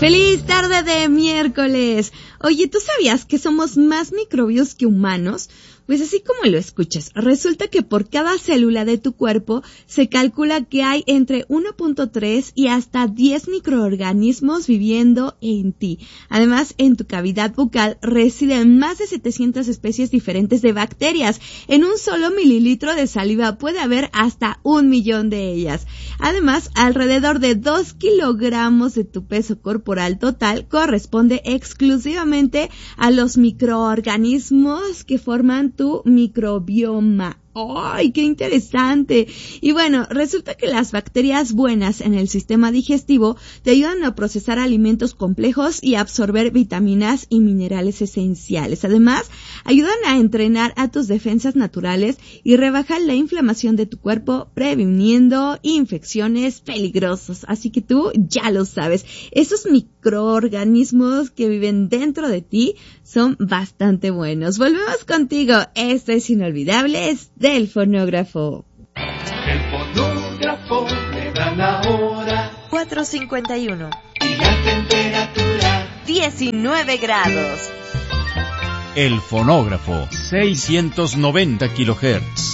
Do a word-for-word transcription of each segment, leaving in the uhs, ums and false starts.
¡Feliz tarde de miércoles! Oye, ¿tú sabías que somos más microbios que humanos? Pues así como lo escuchas, resulta que por cada célula de tu cuerpo se calcula que hay entre uno punto tres y hasta diez microorganismos viviendo en ti. Además, en tu cavidad bucal residen más de setecientas especies diferentes de bacterias. En un solo mililitro de saliva puede haber hasta un millón de ellas. Además, alrededor de dos kilogramos de tu peso corporal total corresponde exclusivamente a los microorganismos que forman tu microbioma. ¡Ay, qué interesante! Y bueno, resulta que las bacterias buenas en el sistema digestivo te ayudan a procesar alimentos complejos y a absorber vitaminas y minerales esenciales. Además, ayudan a entrenar a tus defensas naturales y rebajan la inflamación de tu cuerpo, previniendo infecciones peligrosas. Así que tú ya lo sabes. Esos microorganismos que viven dentro de ti son bastante buenos. Volvemos contigo. Esto es Inolvidables del Fonógrafo. El fonógrafo le da la hora. cuatro cincuenta y uno. Y la temperatura. diecinueve grados. El Fonógrafo, seiscientos noventa kilohertz.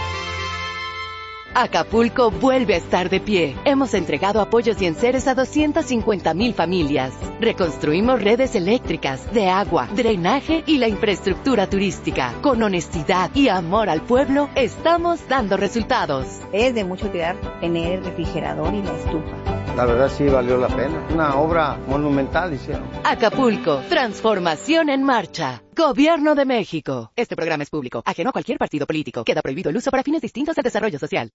Acapulco vuelve a estar de pie. Hemos entregado apoyos y enseres a doscientas cincuenta mil familias. Reconstruimos redes eléctricas, de agua, drenaje y la infraestructura turística. Con honestidad y amor al pueblo, estamos dando resultados. Es de mucho cuidar tener refrigerador y la estufa. La verdad sí valió la pena. Una obra monumental hicieron. Acapulco, transformación en marcha. Gobierno de México. Este programa es público, ajeno a cualquier partido político. Queda prohibido el uso para fines distintos de desarrollo social.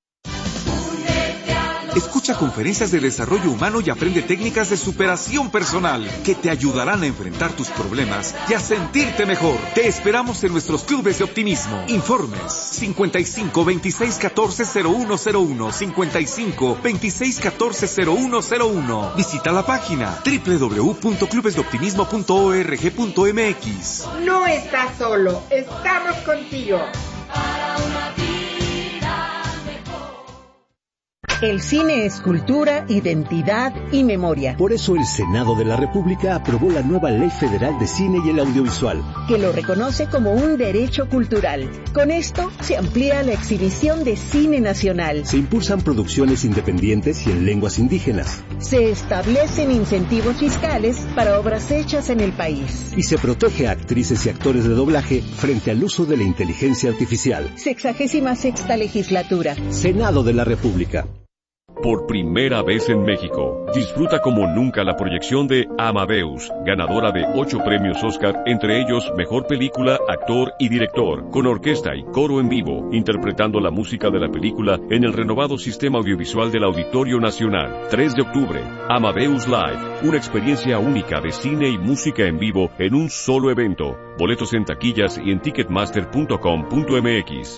Escucha conferencias de desarrollo humano y aprende técnicas de superación personal que te ayudarán a enfrentar tus problemas y a sentirte mejor. Te esperamos en nuestros clubes de optimismo. Informes cincuenta y cinco, veintiséis, catorce, cero uno cero uno, cincuenta y cinco, veintiséis, catorce, cero uno cero uno. Visita la página doble u doble u doble u punto clubes de optimismo punto org punto m x. No estás solo, estamos contigo. Para una vida. El cine es cultura, identidad y memoria. Por eso el Senado de la República aprobó la nueva Ley Federal de Cine y el Audiovisual, que lo reconoce como un derecho cultural. Con esto se amplía la exhibición de cine nacional. Se impulsan producciones independientes y en lenguas indígenas. Se establecen incentivos fiscales para obras hechas en el país. Y se protege a actrices y actores de doblaje frente al uso de la inteligencia artificial. Sexagésima sexta legislatura. Senado de la República. Por primera vez en México, disfruta como nunca la proyección de Amadeus, ganadora de ocho premios Oscar, entre ellos Mejor Película, Actor y Director, con orquesta y coro en vivo, interpretando la música de la película en el renovado sistema audiovisual del Auditorio Nacional. tres de octubre, Amadeus Live, una experiencia única de cine y música en vivo en un solo evento. Boletos en taquillas y en ticketmaster punto com punto m x.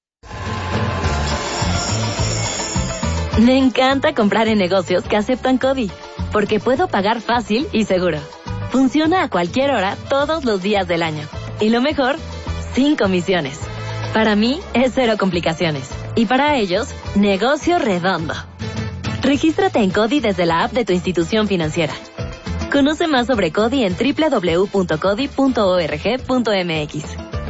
Me encanta comprar en negocios que aceptan CODI, porque puedo pagar fácil y seguro. Funciona a cualquier hora, todos los días del año. Y lo mejor, sin comisiones. Para mí, es cero complicaciones. Y para ellos, negocio redondo. Regístrate en CODI desde la app de tu institución financiera. Conoce más sobre CODI en doble u doble u doble u punto codi punto org punto m x.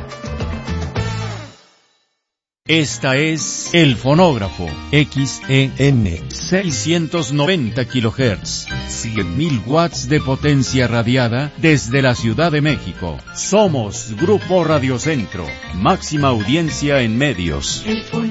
Esta es El Fonógrafo, X E N, seiscientos noventa kilohertz, cien mil watts de potencia radiada desde la Ciudad de México. Somos Grupo Radio Centro, máxima audiencia en medios.